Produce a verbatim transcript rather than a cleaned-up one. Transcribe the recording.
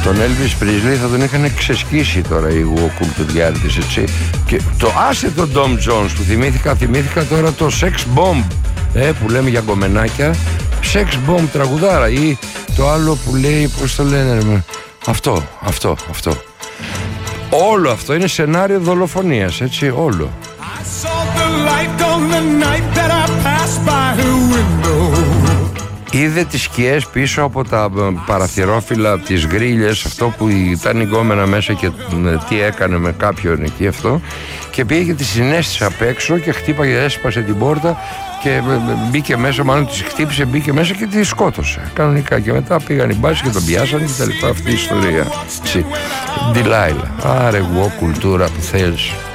τον Elvis Presley θα τον είχαν ξεσκίσει τώρα οι Wo Kulturgardis, έτσι. Και το άσε τον Tom Jones που θυμήθηκα, θυμήθηκα τώρα το Sex Bomb, ε, που λέμε για γκομενάκια. Sex Bomb τραγουδάρα, ή το άλλο που λέει, πώς το λένε, αυτό, αυτό, αυτό. Όλο αυτό είναι σενάριο δολοφονίας, έτσι, όλο. Είδε τις σκιές πίσω από τα παραθυρόφυλλα, από τις γκρίλιες, αυτό που ήταν η γκόμενα μέσα και τι έκανε με κάποιον εκεί αυτό, και πήγε τη συνέστησε απ' έξω και χτύπαγε, έσπασε την πόρτα και μπήκε μέσα, μάλλον τη χτύπησε, μπήκε μέσα και τη σκότωσε κανονικά, και μετά πήγαν οι μπάσεις και τον πιάσανε και τα λοιπά, αυτή η ιστορία. Ντιλάιλα, άρε εγώ κουλτούρα που θέλεις.